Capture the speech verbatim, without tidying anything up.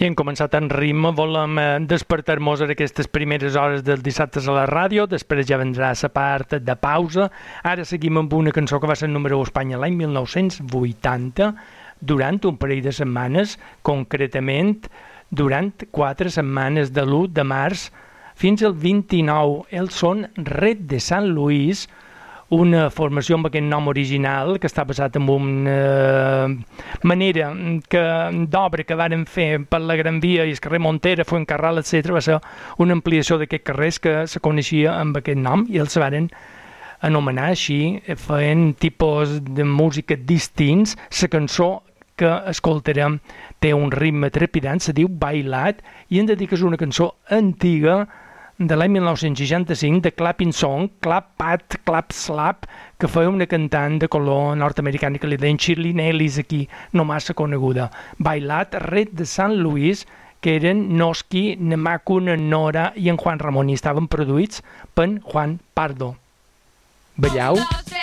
I hem començat en ritme, volem eh, despertar-nos a aquestes primeres hores dels dissabtes a la ràdio, després ja vendrà la part de pausa. Ara seguim amb una cançó que va ser número u a Espanya l'any mil nou-cents vuitanta, durant un parell de setmanes, concretament durant quatre setmanes de l'u de març fins al vint-i-nou. Ells són Red de Sant Luís, una formació amb aquest nom original que està basat en una uh, manera que, d'obra que varen fer per la Gran Via i el carrer Montera, Fuencarral, etcètera. Va ser una ampliació d'aquests carrers que se coneixia amb aquest nom i els varen anomenar així, feien tipus de música distints. La cançó que escoltarem té un ritme trepidant, se diu Bailat, i hem de dir que és una cançó antiga de l'any mil nou-cents seixanta-cinc, de Clapping Song, Clap Pat, Clap Slap, que feia una cantant de color nord-americana que li deien Shirley Nellis, aquí no massa coneguda. Bailat, Red de Sant Luís, que eren Noski, Nemaku, Nora i en Juan Ramon, i estaven produïts per Juan Pardo. Ballau?